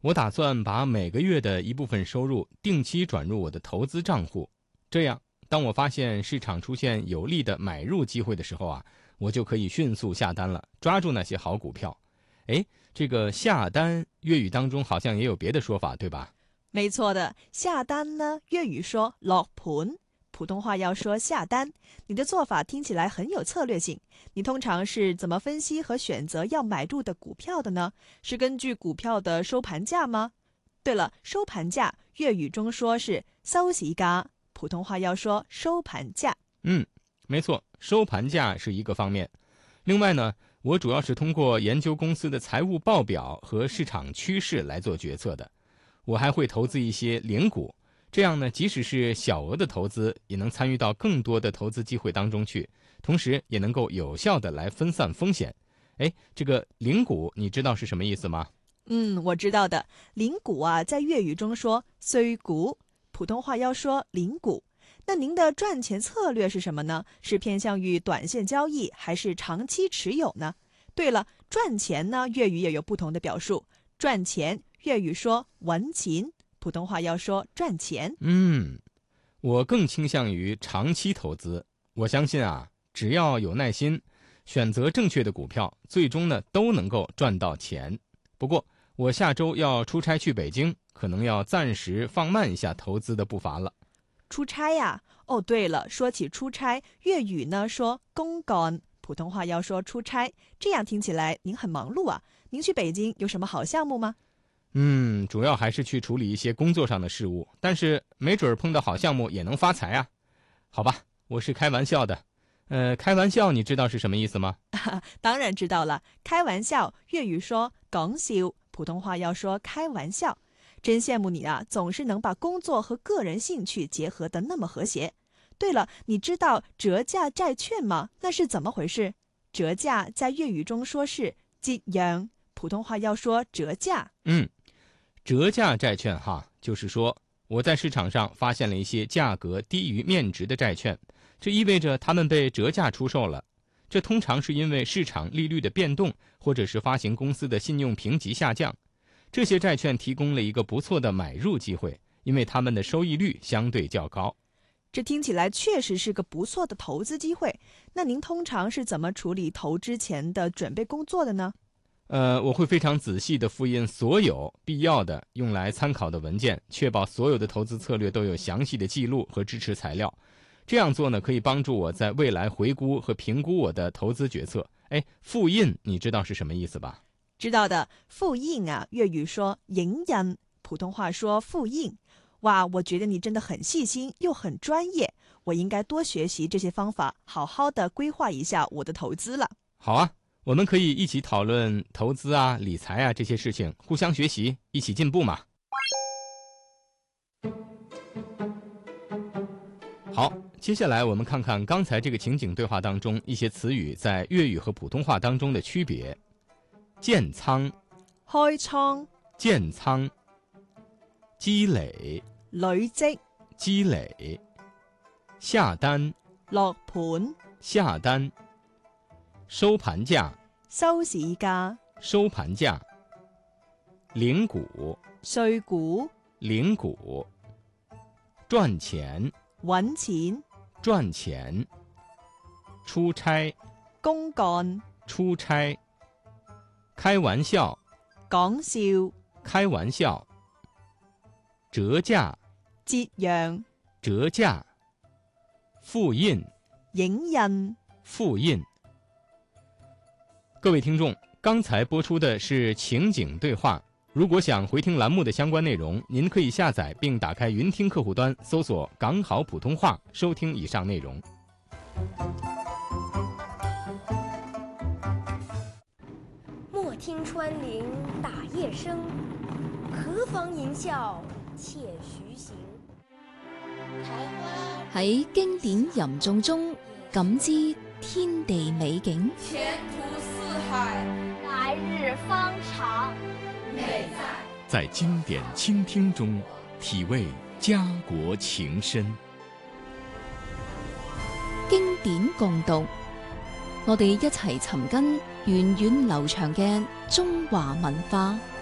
我打算把每个月的一部分收入定期转入我的投资账户，这样当我发现市场出现有利的买入机会的时候啊，我就可以迅速下单了，抓住那些好股票。诶，这个下单粤语当中好像也有别的说法，对吧？ 没错的，下单呢，粤语说落盤，普通话要说下单。你的做法听起来很有策略性。你通常是怎么分析和选择要买入的股票的呢？是根据股票的收盘价吗？对了，收盘价粤语中说是收市價，普通话要说收盘价。 没错，收盘价是一个方面。另外呢，我主要是通过研究公司的财务报表和市场趋势来做决策的。我还会投资一些零股，这样呢，即使是小额的投资，也能参与到更多的投资机会当中去，同时也能够有效的来分散风险。这个零股你知道是什么意思吗？ 我知道的。零股啊，在粤语中说碎股，普通话要说零股。那您的赚钱策略是什么呢？是偏向于短线交易，还是长期持有呢？对了，赚钱呢，粤语也有不同的表述。赚钱，粤语说揾錢，普通话要说赚钱。 我更倾向于长期投资。我相信啊，只要有耐心，选择正确的股票，最终呢都能够赚到钱。不过我下周要出差去北京，可能要暂时放慢一下投资的步伐了。 出差呀？哦，对了，说起出差，粤语呢说公幹，普通话要说出差。这样听起来您很忙碌啊。您去北京有什么好项目吗？ 主要还是去处理一些工作上的事务，但是没准碰到好项目也能发财啊。好吧，我是开玩笑的。开玩笑你知道是什么意思吗？ 当然知道了，开玩笑，粤语说講笑，普通话要说开玩笑。真羡慕你啊，总是能把工作和个人兴趣结合得那么和谐。对了，你知道折价债券吗？那是怎么回事？折价在粤语中说是折讓，普通话要说折价。 折价债券哈，就是说我在市场上发现了一些价格低于面值的债券，这意味着它们被折价出售了。这通常是因为市场利率的变动，或者是发行公司的信用评级下降。这些债券提供了一个不错的买入机会，因为它们的收益率相对较高。 这听起来确实是个不错的投资机会。那您通常是怎么处理投之前的准备工作的呢？ 我会非常仔细地复印所有必要的用来参考的文件，确保所有的投资策略都有详细的记录和支持材料。这样做呢，可以帮助我在未来回顾和评估我的投资决策。复印你知道是什么意思吧？ 知道的，复印啊，粤语说影印，普通话说复印。哇，我觉得你真的很细心又很专业，我应该多学习这些方法，好好的规划一下我的投资了。 好啊，我们可以一起讨论投资啊、理财啊这些事情，互相学习，一起进步嘛。好，接下来我们看看刚才这个情景对话当中一些词语在粤语和普通话当中的区別。建倉、 開倉、 建倉、積累、 累積、 積累、下單、 落盤、 下單、收盤價、 收市價、 收盤價、零股、 碎股、 零股、賺錢、 揾錢、 賺錢、出差、 公幹、 出差、開玩笑、 講笑、 開玩笑、折價、 折讓、 折價、複印、 影印。 複印。各位听众，刚才播出的是情景对话。如果想回听栏目的相关内容，您可以下载并打开云听客户端，搜索“港好普通话”，收听以上内容。 莫听穿林打叶声，何妨吟啸且徐行。 喺經典吟誦中感知天地美景， 前途似海， 来日方长。 美在经典倾聽中體味家國情深。 經典共讀，我哋一齊尋根源遠流長嘅中華文化。